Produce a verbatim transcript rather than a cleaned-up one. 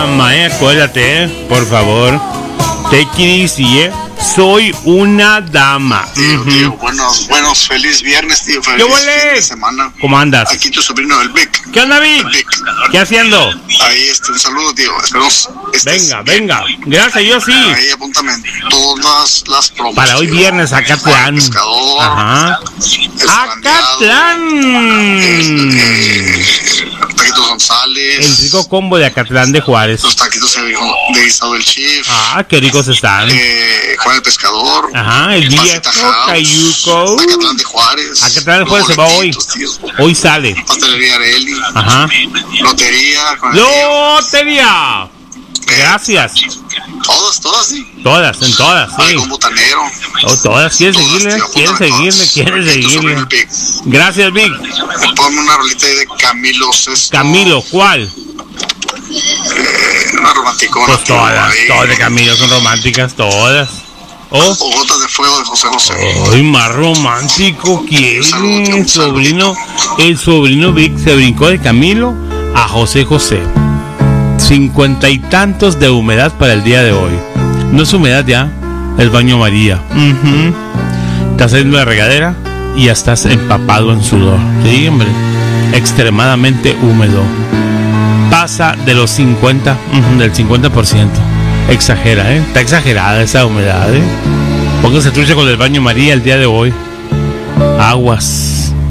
dama, eh. Acuérdate, eh. Por favor. Take it easy, eh. Soy una dama. Tío, uh-huh. tío, buenos, buenos, feliz viernes, tío. Feliz ¿Qué fin de semana. ¿Cómo andas? Aquí tu sobrino, el Vic. ¿Qué onda, Vic? Vic. ¿Qué haciendo? Ahí, este, un saludo, tío. Esperemos. Venga, venga. Gracias, yo sí. Ahí apúntame todas las promos. Para hoy viernes, Acatlán. Pescador. Ajá. Acatlán. Este, taquitos González. El rico combo de Acatlán de Juárez. Los taquitos de, de guisado del Chief. Ah, qué ricos están. Eh, Juan el Pescador. Ajá, el viejo Cayuco. Acatlán de Juárez. Acatlán de Juárez se va hoy. Tío. Hoy sale. Pastelería Areli. Ajá. Lotería. Con Lotería. Gracias. Todas, todas, sí. Todas, en todas, sí. Algún botanero. Oh, todas, ¿quieres seguirle? ¿Quieres seguirle? ¿Quieres seguirle? Gracias, Vic. Ponme una rolita ahí de Camilo Sesto. Camilo, ¿cuál? Eh, una romanticona. Pues todas, todas de Camilo son románticas, todas. Oh. O Gotas de Fuego de José José. Ay, más romántico, ¿quién? El sobrino, el sobrino Vic se brincó de Camilo a José José. Cincuenta y tantos de humedad para el día de hoy. No es humedad ya, es baño María. Uh-huh. Estás saliendo de la regadera y ya estás empapado en sudor. Sí, hombre, extremadamente húmedo. Pasa de los cincuenta, uh-huh, del cincuenta por ciento. Exagera, ¿eh? Está exagerada esa humedad, ¿eh? Póngase trucha con el baño María el día de hoy. Aguas.